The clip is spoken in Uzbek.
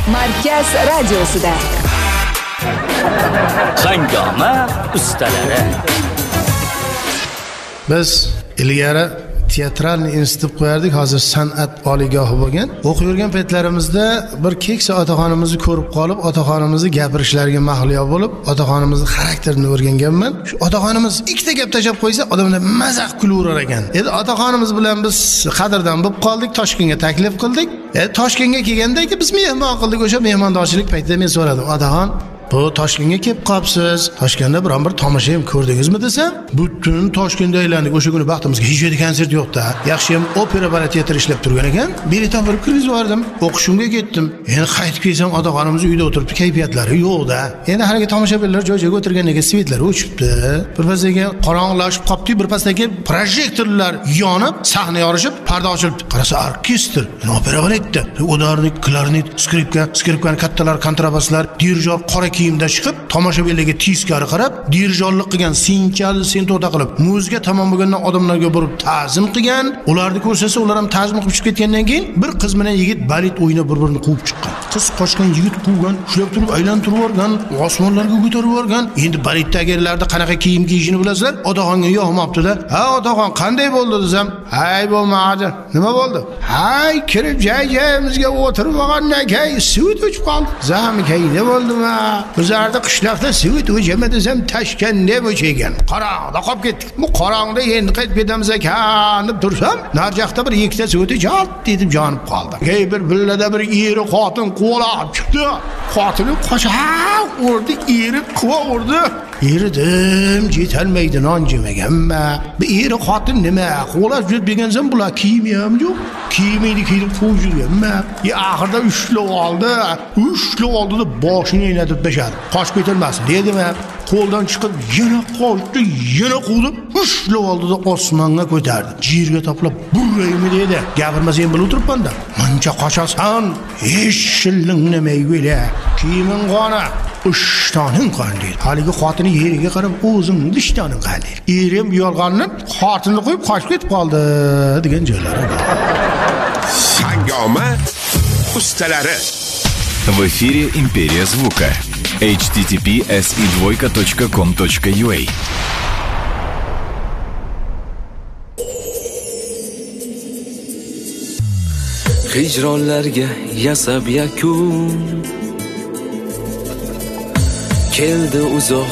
Markaz radiosida Hangoma ustalari. Biz ilgari teatralniy institut qo'yardik, hozir san'at oliygohi bo'lgan. O'qib yurgan paytlarimizda bir keksa otaxonimizni ko'rib qolib, otaxonimizni gapirishlariga mahliyo bo'lib, otaxonimizni xarakterini o'rganganman. Shu otaxonimiz ikkita gap tashab qo'ysa, odamlar mazax kulaverar ekan. Endi otaxonimiz bilan biz qadrdon bo'lib qoldik, Toshkentga taklif qildik. Toshkentga kelganda biz mehmon qildik. O'sha mehmondorchilik paytida men so'radim, "Otaxon, bu Toshkentga kelib qolibsiz. Toshkentda biron bir tomosha ham ko'rdingizmi?" desam, "Butun Toshkentda aylandik. O'sha kuni baxtimizga hech yerda konsert yo'q-da. Yaxshi ham opera balet teatr ishlab turgan ekan. Biletan olib kirgizib yubordim. O'qishimga ketdim. Endi qaytib kelsam, otaxonimiz uyda o'tiribdi, kayfiyatlari yo'q-da. Endi haliga tomoshabinlar joy-joyga o'tirgandan keyin svetlari o'chibdi. Birpasdan keyin qorong'ilashib qolibdi. Birpasdan keyin projektorlar yonib, sahna yorishib, parda ochilib, qarasa orkestr, opera baletda. Udarnik, klarnet, skripkani kattalar, kontrabaslar, dirijor qora kiyimda chiqib, tomoshabinlarga teskari qarab, dirijonlik qilgan, sinchali sentota qilib, muzika tamom bo'lgandan odamlarga burib ta'zim qilgan. Ularni ko'rsasa, ular ham ta'zim qilib chiqib ketgandan keyin bir qiz bilan yigit balet o'ynab bir-birini quvib chiqqan. Qiz qochgan, yigit quvgan, ushlab turib aylantirib yuborgan, osmonlarga ko'tarib yuborgan. Endi baletdagilarda qanaqa kiyim kiyishini bilasizlar? Otaxonga yo'qmabdi-da. "Ha, otaxon, qanday bo'ldi?" desam, "Hay, bo'lmadi." "Nima bo'ldi?" "Hay, kirib joy-joyimizga o'tirib olgandan keyin suv o'chib qoldi." "Zahmi kayda bo'ldimi? Bizlarda qishloqda suv o'chama desam Toshkentda o'chagan. Qorong'da qolib ketdik. Bu qorong'da endi qaytib ketamiz ekan deb tursam, narjoqda bir ikkita suv jalt etib yonib qoldi. Bir villada bir eri xotin qo'lab chiqdi. Xotini qochab urdi, eri quva urdi. Eridim, jetolmaydi non jemaganma. Bu eri xotin nima? Qo'lab yurib bular kiyimi ham yo'q. Kiyimini kiyib qo'yib yurganma. Oxirida ushlab oldi, boshini o'ynatib tashadi. Qochib ketolmasin dedim. Qo'ldan chiqib yana qochdi, yana quvdi, ushlab oldi-da osmonga ko'tardi. Yerga toplab burraymi dedi. Gapirmasam bilib o'tiribman-da. "Muncha qochasan, hech shillingnamay o'la. Kiyimin qoni, ishtoning qanday?" Haligi xotini yeriga qarab, "O'zing ishtoning qanday?" Erim yolg'ondan xotinni qo'yib qochib ketib qoldi degan joylari bor. Hangoma ustalari. В эфире «Империя звука». https://com.ua. Hijronlarga yasab yakun keldi uzoq